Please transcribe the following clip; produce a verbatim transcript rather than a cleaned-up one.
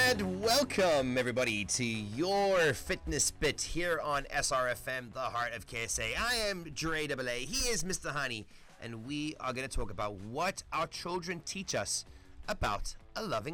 And welcome everybody to your fitness bit here on S R F M, the heart of K S A. I am Dre Double A. He is Mister Honey, and we are going to talk about what our children teach us about a loving